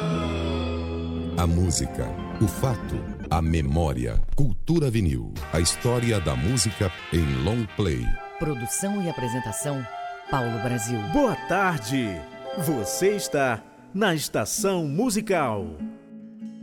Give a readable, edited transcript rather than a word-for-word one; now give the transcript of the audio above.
A música, o fato, a memória. Cultura Vinil. A história da música em long play. Produção e apresentação, Paulo Brasil. Boa tarde. Você está na Estação Musical.